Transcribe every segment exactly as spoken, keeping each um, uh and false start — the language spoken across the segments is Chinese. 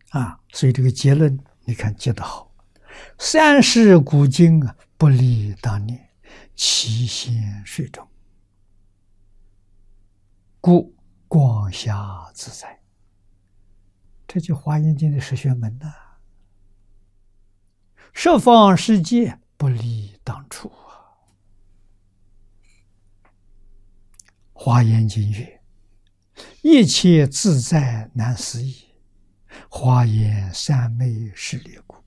啊，所以这个结论你看接得好。三世古今啊，不离当年，其先水中，故光霞自在。这就《华严经》的十玄门呐、啊，十方世界不离当初啊。华严经曰：一切自在难思议，华严三昧是列故。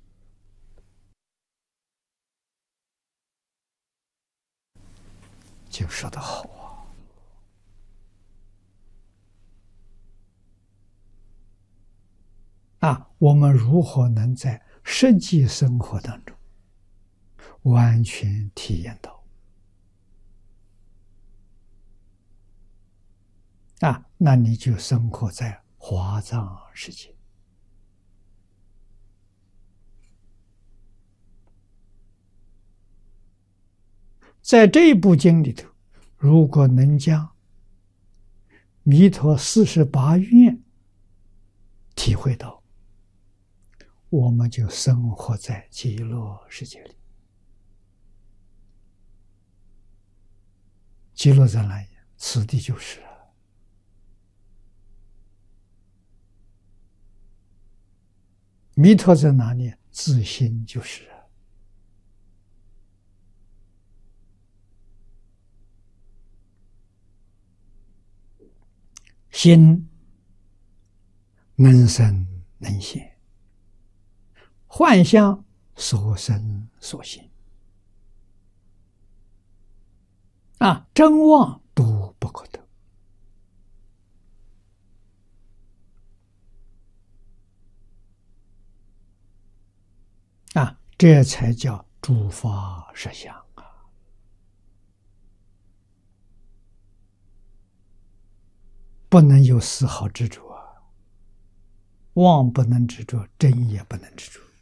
就说得好啊！啊，我们如何能在实际生活当中完全体验到？啊，那你就生活在华藏世界。在这一部经里头，如果能将弥陀四十八愿体会到，我们就生活在极乐世界里。极乐在哪里？此地就是了。弥陀在哪里？自心就是了。心能生能现，幻象所生所现，啊，真妄都不可得。啊，这才叫诸法实相啊！不能有丝毫执着啊，妄不能执着，真也不能执着。